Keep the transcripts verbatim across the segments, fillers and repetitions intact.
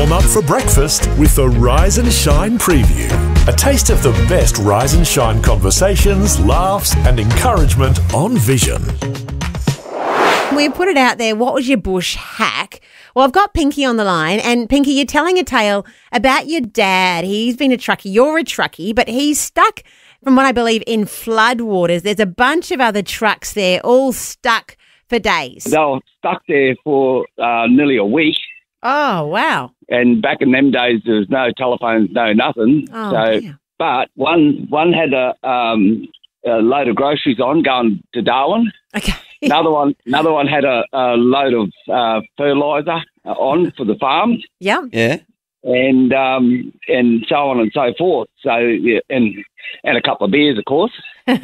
Warm up for breakfast with the Rise and Shine preview. A taste of the best Rise and Shine conversations, laughs and encouragement on Vision. We put it out there. What was your bush hack? Well, I've got Pinky on the line. And Pinky, you're telling a tale about your dad. He's been a truckie. You're a truckie, but he's stuck, from what I believe, in flood waters. There's a bunch of other trucks there, all stuck for days. They were stuck there for uh, nearly a week. Oh, wow. And back in them days, there was no telephones, no nothing. Oh, so, dear. But one one had a, um, a load of groceries on going to Darwin. Okay. Another one, another one had a, a load of uh, fertiliser on for the farms. Yeah. Yeah. And um, and so on and so forth. So yeah, and and a couple of beers, of course.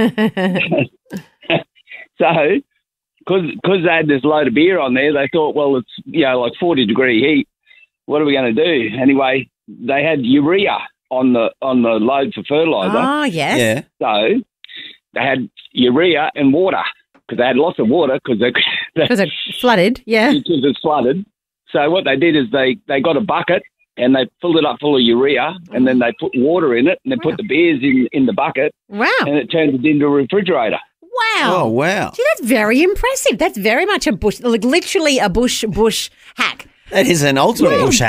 So, because they had this load of beer on there, they thought, well, it's you know like forty degree heat. What are we going to do? Anyway, they had urea on the on the load for fertiliser. Oh, yes. Yeah. So they had urea and water because they had lots of water because they Because it flooded, yeah. because it's flooded. So what they did is they, they got a bucket and they filled it up full of urea and then they put water in it and they Wow. put the beers in, in the bucket Wow. and it turned it into a refrigerator. Wow. Oh, wow. See, that's very impressive. That's very much a bush, like literally a bush, bush hack. That is an ultimate Well bush hack.